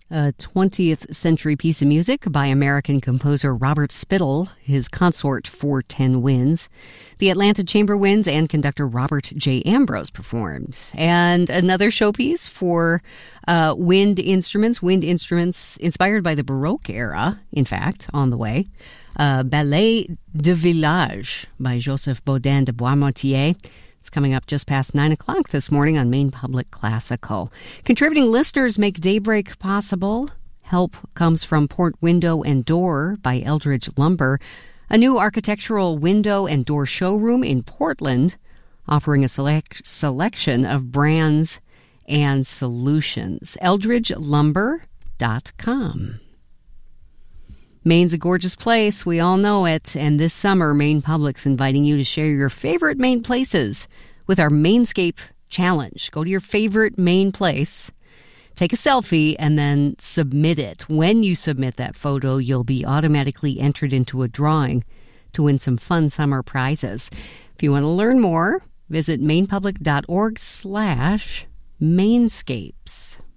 A 20th century piece of music by American composer Robert Spittle, his consort for 10 Winds. The Atlanta Chamber Winds and conductor Robert J. Ambrose performed. And another showpiece for wind instruments inspired by the Baroque era, in fact, on the way. Ballet de Village by Joseph Baudin de Boismortier. It's coming up just past 9 o'clock this morning on Maine Public Classical. Contributing listeners make Daybreak possible. Help comes from Port Window and Door by Eldridge Lumber, a new architectural window and door showroom in Portland, offering a selection of brands and solutions. EldridgeLumber.com. Maine's a gorgeous place. We all know it. And this summer, Maine Public's inviting you to share your favorite Maine places with our Mainscape Challenge. Go to your favorite Maine place, take a selfie, and then submit it. When you submit that photo, you'll be automatically entered into a drawing to win some fun summer prizes. If you want to learn more, visit mainepublic.org/Mainscapes.